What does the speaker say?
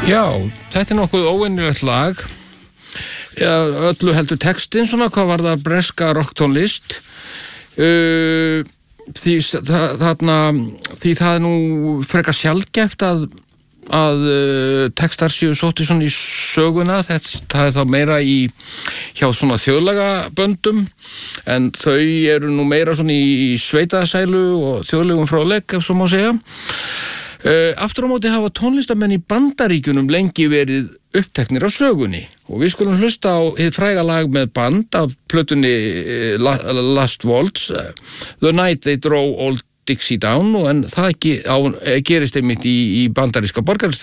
Já, þetta nokkuð óvenjulegt lag. Öllu heldur textin svona, hvað var það breska rocktónlist. Því það nú frekar sjaldgæft að textar séu sóttir svona í söguna. Það þá meira hjá svona þjóðlagaböndum, en þau eru nú meira svona í sveitaðsælu og þjóðlegum fróðleik, ef svo má segja. Aftur á móti hafa tónlistamenn í Bandaríkjunum lengi verið uppteknir af sögunni og við skulum hlusta á hið fræga lag með band af plötunni Last Waltz, The Night They Drove Old Dixie Down, en það gerist einmitt í bandaríska borgarastyrjöldinni.